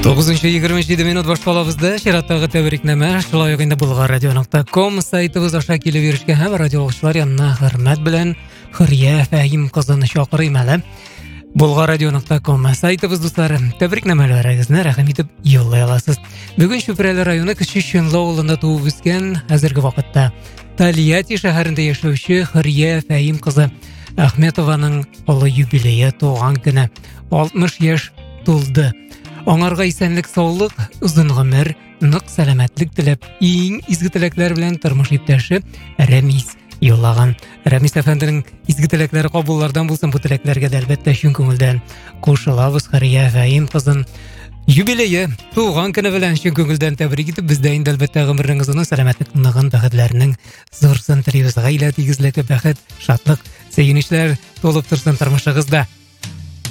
9:27 минут башкалабызда чираттагы тәбрикнәмә шулай Булгар радионы.ком сайтыбыз аша килеп йөришкән һәм радиолышлар янына хөрмәт белән Хөрия Фәһим кызын чакырыйм әле. Булгар радионы.ком сайтыбыз дуслары, тәбрикнәмәләрегезне рәхим итеп юллай аласыз. Бүген Чүпрәле районы Кече Шөнле авылында туып үскән, хәзерге вакытта Тольятти шәһәрендә яшәүче Хөрия Фәһим кызы Әхмәтованың олы юбилее туган көне 60 яшь тулды. Аңарга исәнлек, саулык, узын гомер, нык сәламәтлек теләп, иң изге теләкләр белән тормыш иптәше Рәмис юллаган. Рәмис әфәнденең изге теләкләре кабуллардан булсын, бу теләкләргә дә әлбәттә чын күңелдән кушылабыз. Хөрия Фәһим кызын юбилее туган көне белән чын күңелдән тәбрик итеп, бездә инде әлбәттә гомернең озын, сәламәтлек, ныгын, бәхетләрнең зурсын телибез. Гаилә тигезлеге, бәхет, шатлык, сөенечләр тулып торсын тормышыгызда.